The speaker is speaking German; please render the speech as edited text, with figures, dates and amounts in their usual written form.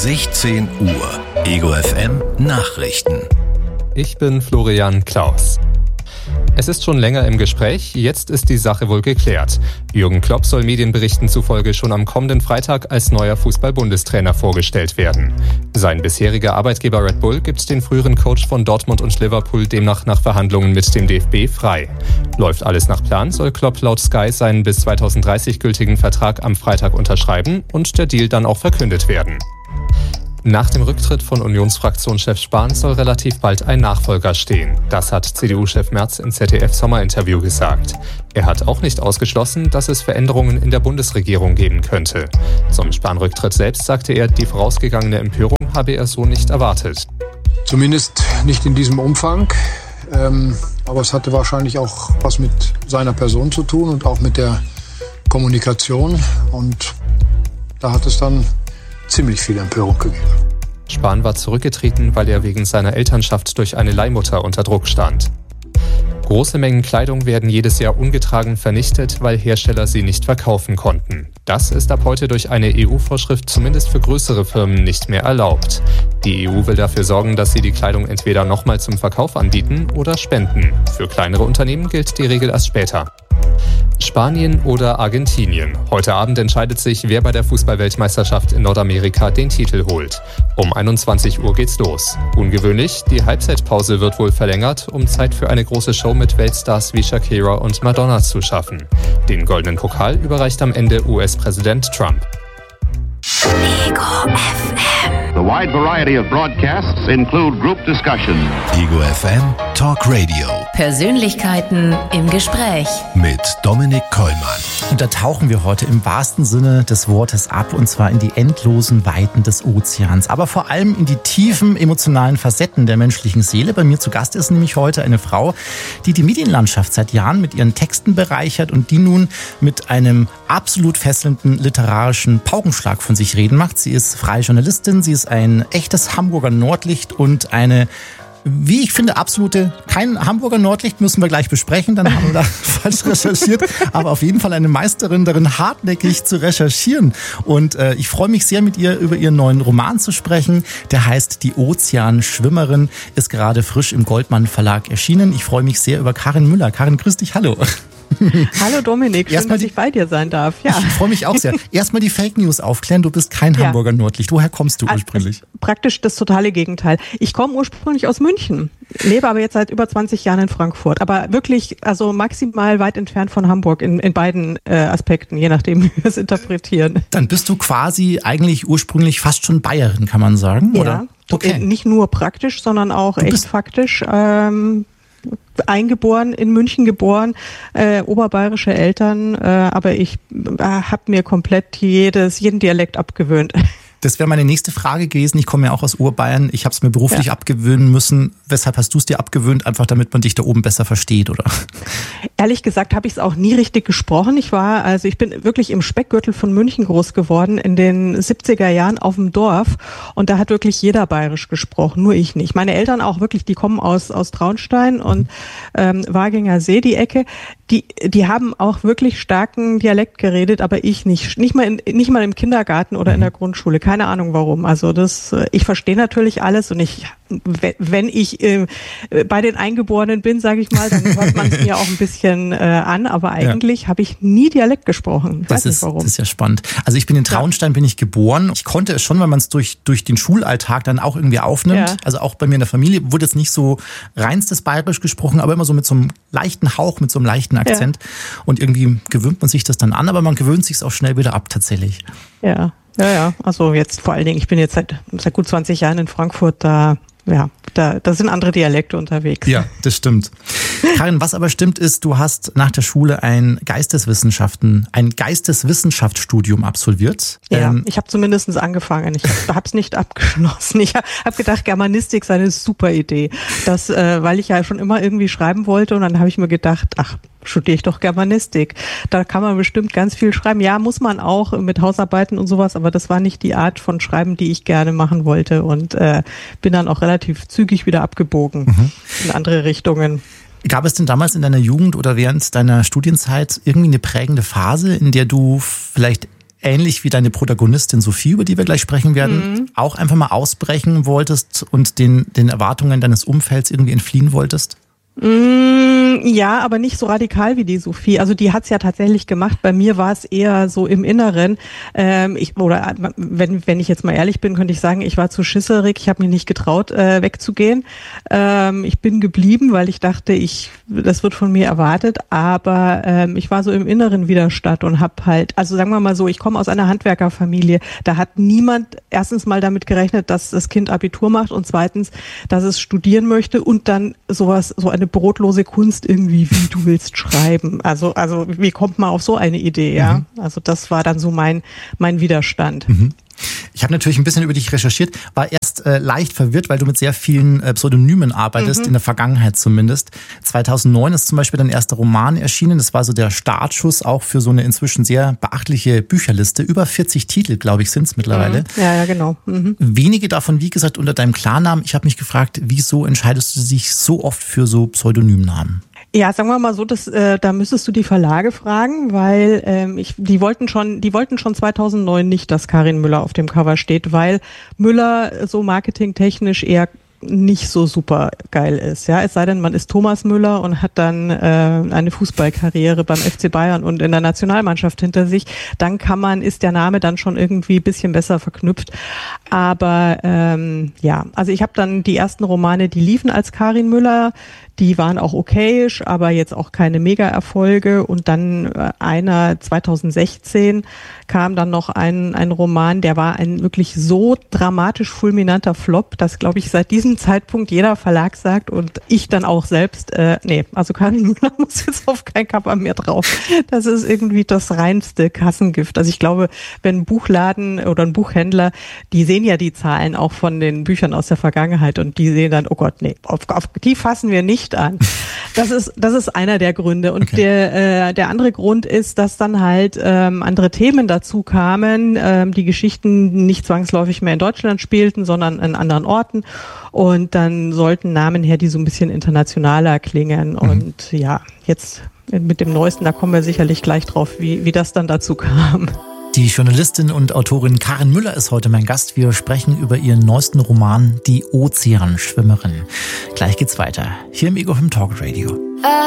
16 Uhr. Ego FM Nachrichten. Ich bin Florian Klaus. Es ist schon länger im Gespräch, jetzt ist die Sache wohl geklärt. Jürgen Klopp soll Medienberichten zufolge schon am kommenden Freitag als neuer Fußball-Bundestrainer vorgestellt werden. Sein bisheriger Arbeitgeber Red Bull gibt den früheren Coach von Dortmund und Liverpool demnach nach Verhandlungen mit dem DFB frei. Läuft alles nach Plan, soll Klopp laut Sky seinen bis 2030 gültigen Vertrag am Freitag unterschreiben und der Deal dann auch verkündet werden. Nach dem Rücktritt von Unionsfraktionschef Spahn soll relativ bald ein Nachfolger stehen. Das hat CDU-Chef Merz im ZDF-Sommerinterview gesagt. Er hat auch nicht ausgeschlossen, dass es Veränderungen in der Bundesregierung geben könnte. Zum Spahn-Rücktritt selbst sagte er, die vorausgegangene Empörung habe er so nicht erwartet. Zumindest nicht in diesem Umfang. Aber es hatte wahrscheinlich auch was mit seiner Person zu tun und auch mit der Kommunikation. Und da hat es dann ziemlich viel Empörung gegeben. Spahn war zurückgetreten, weil er wegen seiner Elternschaft durch eine Leihmutter unter Druck stand. Große Mengen Kleidung werden jedes Jahr ungetragen vernichtet, weil Hersteller sie nicht verkaufen konnten. Das ist ab heute durch eine EU-Vorschrift zumindest für größere Firmen nicht mehr erlaubt. Die EU will dafür sorgen, dass sie die Kleidung entweder nochmal zum Verkauf anbieten oder spenden. Für kleinere Unternehmen gilt die Regel erst später. Spanien oder Argentinien. Heute Abend entscheidet sich, wer bei der Fußball-Weltmeisterschaft in Nordamerika den Titel holt. Um 21 Uhr geht's los. Ungewöhnlich, die Halbzeitpause wird wohl verlängert, um Zeit für eine große Show mit Weltstars wie Shakira und Madonna zu schaffen. Den goldenen Pokal überreicht am Ende US-Präsident Trump. Ego FM. The wide variety of broadcasts include group discussion. Ego FM Talk Radio. Persönlichkeiten im Gespräch. Mit Dominik Kollmann. Und da tauchen wir heute im wahrsten Sinne des Wortes ab, und zwar in die endlosen Weiten des Ozeans, aber vor allem in die tiefen emotionalen Facetten der menschlichen Seele. Bei mir zu Gast ist nämlich heute eine Frau, die die Medienlandschaft seit Jahren mit ihren Texten bereichert und die nun mit einem absolut fesselnden literarischen Paukenschlag von sich reden macht. Sie ist freie Journalistin, sie ist ein echtes Hamburger Nordlicht und eine, wie ich finde, kein Hamburger Nordlicht, müssen wir gleich besprechen, dann haben wir da falsch recherchiert, aber auf jeden Fall eine Meisterin darin, hartnäckig zu recherchieren. Und ich freue mich sehr, mit ihr über ihren neuen Roman zu sprechen. Der heißt Die Ozeanschwimmerin, ist gerade frisch im Goldmann Verlag erschienen. Ich freue mich sehr über Karin Müller. Karin, grüß dich, hallo. Hallo Dominik, schön, dass ich bei dir sein darf. Ja. Ich freue mich auch sehr. Erstmal die Fake News aufklären, du bist kein Hamburger Nordlicht. Woher kommst du ursprünglich? Praktisch das totale Gegenteil. Ich komme ursprünglich aus München, lebe aber jetzt seit über 20 Jahren in Frankfurt. Aber wirklich, also maximal weit entfernt von Hamburg in beiden Aspekten, je nachdem, wie wir es interpretieren. Dann bist du quasi eigentlich ursprünglich fast schon Bayerin, kann man sagen, oder? Ja, okay. Nicht nur praktisch, sondern auch echt faktisch. Eingeboren, in München geboren, oberbayerische Eltern, aber ich habe mir komplett jeden Dialekt abgewöhnt. Das wäre meine nächste Frage gewesen. Ich komme ja auch aus Oberbayern. Ich habe es mir beruflich abgewöhnen müssen. Weshalb hast du es dir abgewöhnt? Einfach damit man dich da oben besser versteht, oder? Ehrlich gesagt habe ich es auch nie richtig gesprochen. Ich bin wirklich im Speckgürtel von München groß geworden, in den 70er Jahren auf dem Dorf. Und da hat wirklich jeder bayerisch gesprochen, nur ich nicht. Meine Eltern auch wirklich, die kommen aus Traunstein und Waginger See, die Ecke. Die haben auch wirklich starken Dialekt geredet, aber ich nicht. Nicht mal im Kindergarten oder in der Grundschule. Keine Ahnung warum. Also ich verstehe natürlich alles und wenn ich bei den Eingeborenen bin, sage ich mal, dann hört man es mir auch ein bisschen an, aber eigentlich habe ich nie Dialekt gesprochen. Ich weiß nicht warum. Das ist ja spannend. Also ich bin in Traunstein, bin ich geboren. Ich konnte es schon, weil man es durch den Schulalltag dann auch irgendwie aufnimmt. Ja. Also auch bei mir in der Familie wurde jetzt nicht so reinstes Bayerisch gesprochen, aber immer so mit so einem leichten Hauch, mit so einem leichten Akzent. Ja. Und irgendwie gewöhnt man sich das dann an, aber man gewöhnt sich es auch schnell wieder ab tatsächlich. Ja. Also jetzt vor allen Dingen, ich bin jetzt seit gut 20 Jahren in Frankfurt, da sind andere Dialekte unterwegs. Ja, das stimmt. Karin, was aber stimmt ist, du hast nach der Schule ein Geisteswissenschaftsstudium absolviert. Ja, ich habe zumindest angefangen. Ich habe es nicht abgeschlossen. Ich habe gedacht, Germanistik sei eine super Idee. Weil ich ja schon immer irgendwie schreiben wollte und dann habe ich mir gedacht, studiere ich doch Germanistik. Da kann man bestimmt ganz viel schreiben. Ja, muss man auch mit Hausarbeiten und sowas, aber das war nicht die Art von Schreiben, die ich gerne machen wollte und bin dann auch relativ zügig wieder abgebogen in andere Richtungen. Gab es denn damals in deiner Jugend oder während deiner Studienzeit irgendwie eine prägende Phase, in der du vielleicht ähnlich wie deine Protagonistin Sophie, über die wir gleich sprechen werden, auch einfach mal ausbrechen wolltest und den Erwartungen deines Umfelds irgendwie entfliehen wolltest? Ja, aber nicht so radikal wie die Sophie. Also die hat's ja tatsächlich gemacht. Bei mir war es eher so im Inneren. Wenn ich jetzt mal ehrlich bin, könnte ich sagen, ich war zu schisserig. Ich habe mich nicht getraut, wegzugehen. Ich bin geblieben, weil ich dachte, das wird von mir erwartet. Aber ich war so im inneren Widerstand und habe halt, also sagen wir mal so, ich komme aus einer Handwerkerfamilie. Da hat niemand erstens mal damit gerechnet, dass das Kind Abitur macht und zweitens, dass es studieren möchte und dann so eine brotlose Kunst irgendwie, wie du willst schreiben. Also wie kommt man auf so eine Idee, ja? Also das war dann so mein Widerstand. Ich habe natürlich ein bisschen über dich recherchiert, war erst leicht verwirrt, weil du mit sehr vielen Pseudonymen arbeitest, in der Vergangenheit zumindest. 2009 ist zum Beispiel dein erster Roman erschienen. Das war so der Startschuss auch für so eine inzwischen sehr beachtliche Bücherliste. Über 40 Titel, glaube ich, sind es mittlerweile. Ja, genau. Wenige davon, wie gesagt, unter deinem Klarnamen. Ich habe mich gefragt, wieso entscheidest du dich so oft für so Pseudonymnamen? Ja, sagen wir mal so, da müsstest du die Verlage fragen, weil die wollten schon 2009 nicht, dass Karin Müller auf dem Cover steht, weil Müller so marketingtechnisch eher nicht so super geil ist, ja. Es sei denn, man ist Thomas Müller und hat dann eine Fußballkarriere beim FC Bayern und in der Nationalmannschaft hinter sich, dann ist der Name dann schon irgendwie ein bisschen besser verknüpft. Aber also ich habe dann die ersten Romane, die liefen als Karin Müller, die waren auch okayisch, aber jetzt auch keine Mega-Erfolge. Und dann 2016 kam dann noch ein Roman, der war ein wirklich so dramatisch fulminanter Flop, dass, glaube ich, seit diesem Zeitpunkt jeder Verlag sagt und ich dann auch selbst, also Karin Müller muss jetzt auf kein Cover mehr drauf. Das ist irgendwie das reinste Kassengift. Also ich glaube, wenn ein Buchladen oder ein Buchhändler, die sehen ja die Zahlen auch von den Büchern aus der Vergangenheit und die sehen dann, oh Gott, nee, auf die fassen wir nicht an. Das ist einer der Gründe. Und der andere Grund ist, dass dann halt andere Themen dazu kamen, die Geschichten nicht zwangsläufig mehr in Deutschland spielten, sondern in anderen Orten. Und dann sollten Namen her, die so ein bisschen internationaler klingen. Und ja, jetzt mit dem Neuesten, da kommen wir sicherlich gleich drauf, wie das dann dazu kam. Die Journalistin und Autorin Karin Müller ist heute mein Gast. Wir sprechen über ihren neuesten Roman Die Ozeanschwimmerin. Gleich geht's weiter. Hier im Ego FM Talk Radio.